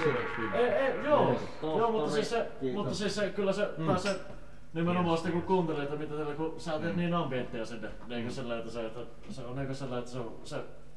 Joo, mutta siis se kyllä se taas se nimenomaan sitten kun kuuntelee, että mitä teillä, kun sä teet niin ambientteja sinne, niin kuin sellainen, että se on niin kuin sellainen, että se